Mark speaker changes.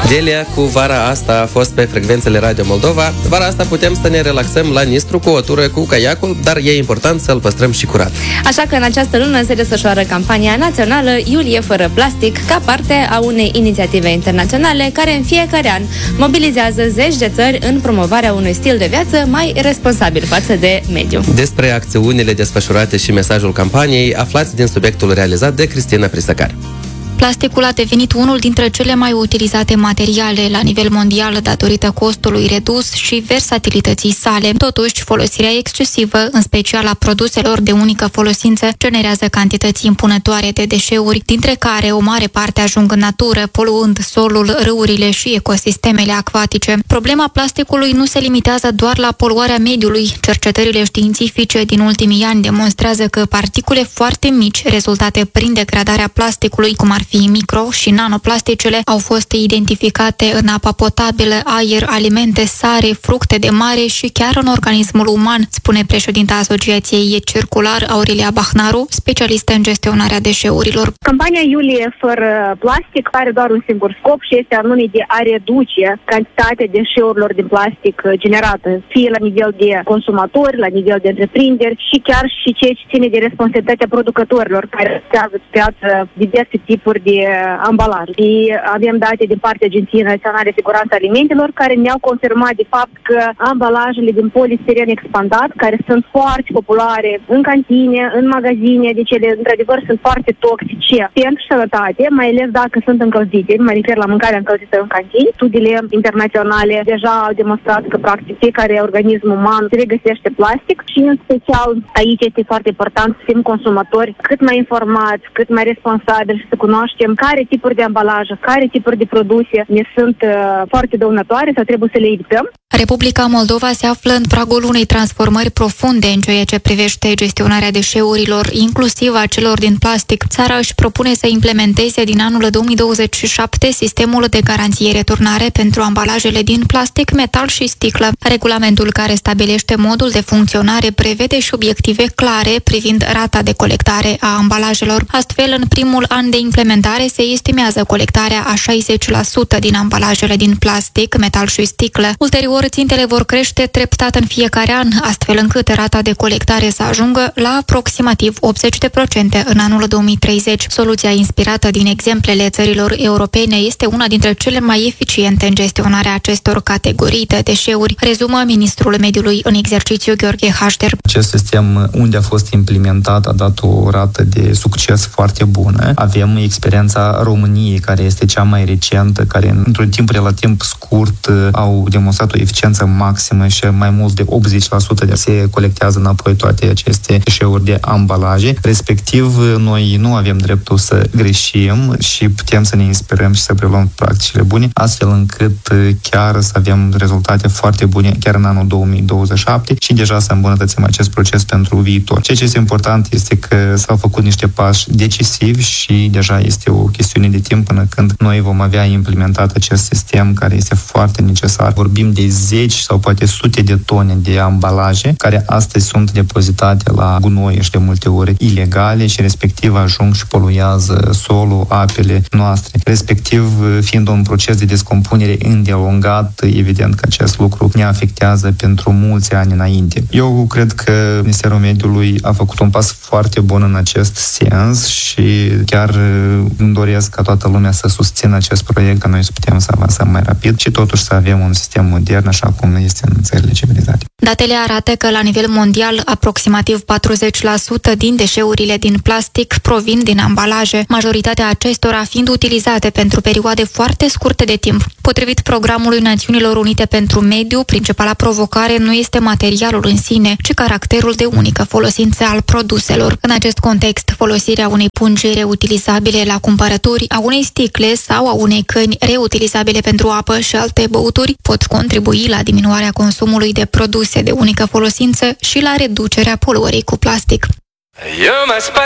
Speaker 1: Delia, cu vara asta a fost pe frecvențele Radio Moldova. Vara asta putem să ne relaxăm la Nistru cu o tură cu caiacul, dar e important să-l păstrăm și curat.
Speaker 2: Așa că în această lună se desfășoară campania națională Iulie fără plastic, ca parte a unei inițiative internaționale care în fiecare an mobilizează zeci de țări în promovarea unui stil de viață mai responsabil față de mediu.
Speaker 1: Despre acțiunile desfășurate și mesajul campaniei aflați din subiectul realizat de Cristina Prisăcar.
Speaker 3: Plasticul a devenit unul dintre cele mai utilizate materiale la nivel mondial datorită costului redus și versatilității sale. Totuși, folosirea excesivă, în special a produselor de unică folosință, generează cantități impunătoare de deșeuri, dintre care o mare parte ajung în natură, poluând solul, râurile și ecosistemele acvatice. Problema plasticului nu se limitează doar la poluarea mediului. Cercetările științifice din ultimii ani demonstrează că particule foarte mici rezultate prin degradarea plasticului, cum ar fi micro- și nanoplasticele, au fost identificate în apa potabilă, aer, alimente, sare, fructe de mare și chiar în organismul uman, spune președinta Asociației Circular, Aurelia Bahnaru, specialistă în gestionarea deșeurilor.
Speaker 4: Campania Iulie fără plastic are doar un singur scop și este anume de a reduce cantitatea deșeurilor din plastic generată, fie la nivel de consumatori, la nivel de întreprinderi și chiar și ceea ce ține de responsabilitatea producătorilor care creează diverse tipuri de ambalaj. Și avem date din partea Agenției Naționale de Siguranță Alimentelor care ne-au confirmat de fapt că ambalajele din polistiren expandat, care sunt foarte populare în cantine, în magazine, deci ele într-adevăr sunt foarte toxice pentru sănătate, mai ales dacă sunt încălzite, mă refer la mâncarea încălzită în cantine. Studiile internaționale deja au demonstrat că practic fiecare organism uman se regăsește plastic și în special aici este foarte important să fim consumatori cât mai informați, cât mai responsabili și să cunoaștem care tipuri de ambalaje, care tipuri de produse ne sunt foarte dăunătoare sau trebuie să le evităm.
Speaker 3: Republica Moldova se află în pragul unei transformări profunde în ceea ce privește gestionarea deșeurilor, inclusiv a celor din plastic. Țara își propune să implementeze din anul 2027 sistemul de garanție-returnare pentru ambalajele din plastic, metal și sticlă. Regulamentul care stabilește modul de funcționare prevede și obiective clare privind rata de colectare a ambalajelor. Astfel, în primul an de implementare se estimează colectarea a 60% din ambalajele din plastic, metal și sticlă. Ulterior, țintele vor crește treptat în fiecare an, astfel încât rata de colectare să ajungă la aproximativ 80% în anul 2030. Soluția inspirată din exemplele țărilor europene este una dintre cele mai eficiente în gestionarea acestor categorii de deșeuri, rezumă ministrul mediului în exercițiu Gheorghe Hașter.
Speaker 5: Acest sistem, unde a fost implementat, a dat o rată de succes foarte bună. Avem experiența României, care este cea mai recentă, care într-un timp relativ scurt au demonstrat o eficiență maximă și mai mult de 80% se colectează înapoi toate aceste deșeuri de ambalaje. Respectiv, noi nu avem dreptul să greșim și putem să ne inspirăm și să preluăm practicile bune, astfel încât chiar să avem rezultate foarte bune chiar în anul 2027 și deja să îmbunătățim acest proces pentru viitor. Ceea ce este important este că s-au făcut niște pași decisivi și deja este o chestiune de timp până când noi vom avea implementat acest sistem care este foarte necesar. Vorbim de zeci sau poate sute de tone de ambalaje care astăzi sunt depozitate la gunoi și de multe ori ilegale și respectiv ajung și poluează solul, apele noastre. Respectiv, fiind un proces de descompunere îndelungat, evident că acest lucru ne afectează pentru mulți ani înainte. Eu cred că Ministerul Mediului a făcut un pas foarte bun în acest sens și chiar îmi doresc ca toată lumea să susțină acest proiect, ca noi să putem să avansăm mai rapid și totuși să avem un sistem modern, așa cum este în țările civilizate.
Speaker 3: Datele arată că la nivel mondial aproximativ 40% din deșeurile din plastic provin din ambalaje, majoritatea acestora fiind utilizate pentru perioade foarte scurte de timp. Potrivit Programului Națiunilor Unite pentru Mediu, principala provocare nu este materialul în sine, ci caracterul de unică folosință al produselor. În acest context, folosirea unei pungi reutilizabile la cumpărături, a unei sticle sau a unei căni reutilizabile pentru apă și alte băuturi pot contribui la diminuarea consumului de produse de unică folosință și la reducerea poluării cu plastic.